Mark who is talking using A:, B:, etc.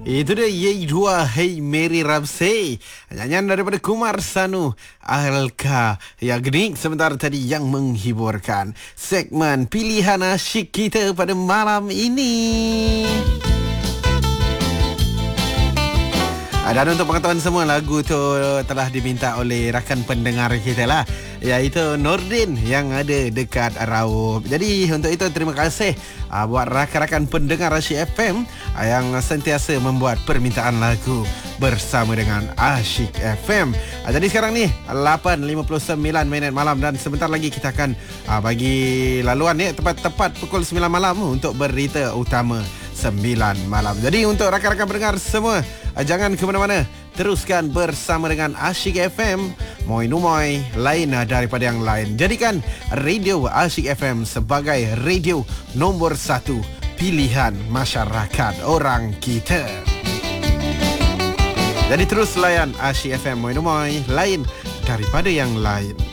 A: Itu dia Ye Dua Hey Mary Ramsey, nyanyian daripada Kumar Sanu Alka. Ya, gening sebentar tadi yang menghiburkan segmen pilihan asyik kita pada malam ini. Dan untuk pengetahuan semua, lagu tu telah diminta oleh rakan pendengar kita lah, iaitu Nordin yang ada dekat Raub. Jadi untuk itu terima kasih buat rakan-rakan pendengar Asyik FM yang sentiasa membuat permintaan lagu bersama dengan Asyik FM. Jadi sekarang ni 8.59 minit malam dan sebentar lagi kita akan bagi laluan ni tepat pukul 9 malam untuk berita utama 9 malam. Jadi untuk rakan-rakan pendengar semua, jangan ke mana-mana, teruskan bersama dengan Asyik FM. Moi numoi lain daripada yang lain. Jadikan radio Asyik FM sebagai radio nombor 1 pilihan masyarakat orang kita. Jadi terus layan Asyik FM. Moi numoi lain daripada yang lain.